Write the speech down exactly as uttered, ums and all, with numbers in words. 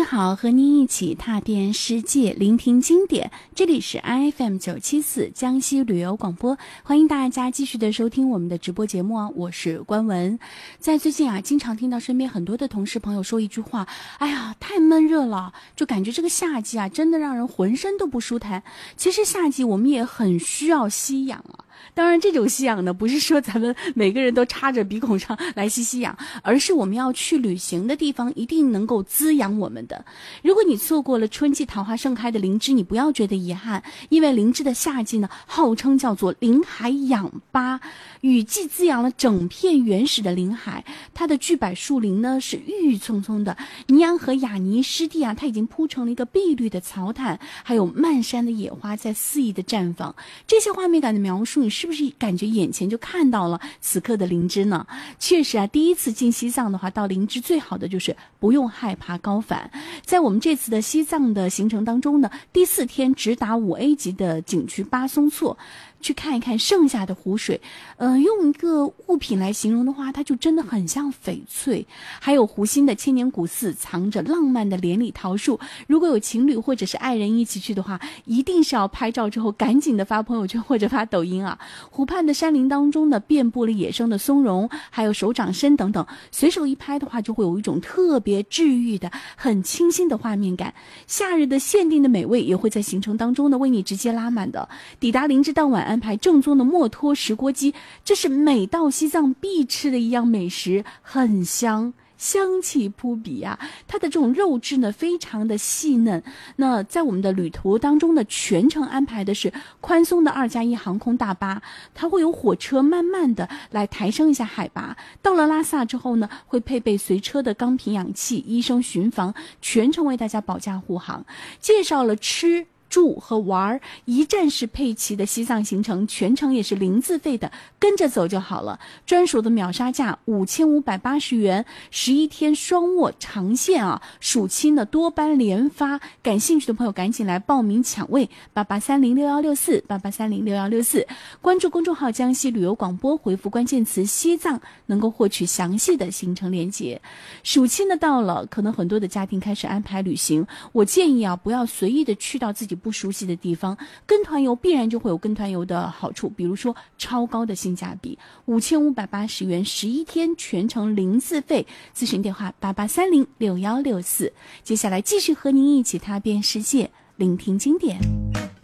好，和您一起踏遍世界，聆听经典。这里是 I F M 九七四江西旅游广播，欢迎大家继续的收听我们的直播节目啊，我是关文。在最近啊，经常听到身边很多的同事朋友说一句话，哎呀，太闷热了，就感觉这个夏季啊，真的让人浑身都不舒坦。其实夏季我们也很需要吸氧啊。当然这种吸氧呢，不是说咱们每个人都插着鼻孔上来吸吸氧，而是我们要去旅行的地方一定能够滋养我们的。如果你错过了春季桃花盛开的林芝，你不要觉得遗憾，因为林芝的夏季呢，号称叫做林海氧吧，雨季滋养了整片原始的林海，它的巨柏树林呢是郁郁葱葱的，尼洋河雅尼湿地啊，它已经铺成了一个碧绿的草毯，还有漫山的野花在肆意的绽放。这些画面感的描述，你是不是感觉眼前就看到了此刻的林芝呢？确实啊，第一次进西藏的话，到林芝最好的就是不用害怕高反。在我们这次的西藏的行程当中呢，第四天直达五 A 级的景区巴松措，去看一看盛夏的湖水，呃，用一个物品来形容的话，它就真的很像翡翠。还有湖心的千年古寺，藏着浪漫的连理桃树。如果有情侣或者是爱人一起去的话，一定是要拍照之后赶紧的发朋友圈或者发抖音啊。湖畔的山林当中呢，遍布了野生的松茸，还有手掌参等等，随手一拍的话，就会有一种特别治愈的、很清新的画面感。夏日的限定的美味也会在行程当中呢为你直接拉满的。抵达林芝当晚，安排正宗的墨脱石锅鸡，这是每到西藏必吃的一样美食，很香，香气扑鼻啊！它的这种肉质呢，非常的细嫩。那在我们的旅途当中呢，全程安排的是宽松的二加一航空大巴，它会有火车慢慢的来抬升一下海拔。到了拉萨之后呢，会配备随车的钢瓶氧气、医生巡房，全程为大家保驾护航。介绍了吃住和玩一站式配齐的西藏行程，全程也是零自费的，跟着走就好了。专属的秒杀价五千五百八十元，十一天双卧长线啊！暑期呢多班连发，感兴趣的朋友赶紧来报名抢位，八八三零六幺六四八八三零六幺六四，关注公众号江西旅游广播，回复关键词西藏，能够获取详细的行程链接。暑期呢到了，可能很多的家庭开始安排旅行，我建议啊，不要随意的去到自己不熟悉的地方，跟团游必然就会有跟团游的好处，比如说超高的性价比，五千五百八十元，十一天全程零自费。咨询电话八八三零六幺六四。接下来继续和您一起踏遍世界，聆听经典。